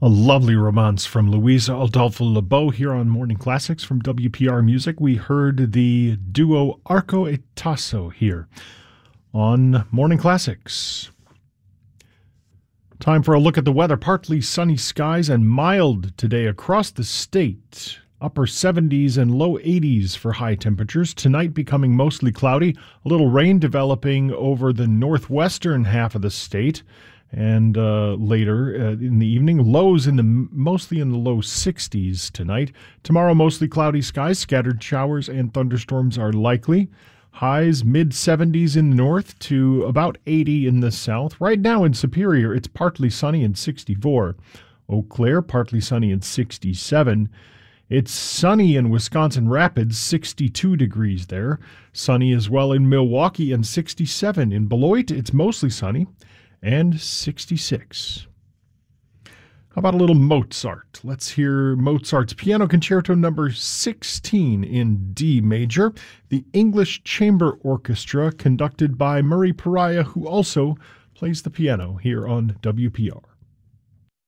A lovely romance from Luisa Adolfo Lebeau here on Morning Classics from WPR Music. We heard the duo Arco e Tasso here on Morning Classics. Time for a look at the weather. Partly sunny skies and mild today across the state. Upper 70s and low 80s for high temperatures. Tonight becoming mostly cloudy. A little rain developing over the northwestern half of the state. And later in the evening, lows mostly in the low 60s tonight. Tomorrow, mostly cloudy skies, scattered showers and thunderstorms are likely. Highs mid-70s in the north to about 80 in the south. Right now in Superior, it's partly sunny and 64. Eau Claire, partly sunny and 67. It's sunny in Wisconsin Rapids, 62 degrees there. Sunny as well in Milwaukee and 67. In Beloit, it's mostly sunny and 66. How about a little Mozart? Let's hear Mozart's Piano Concerto number 16 in D major, the English Chamber Orchestra conducted by Murray Pariah, who also plays the piano here on WPR.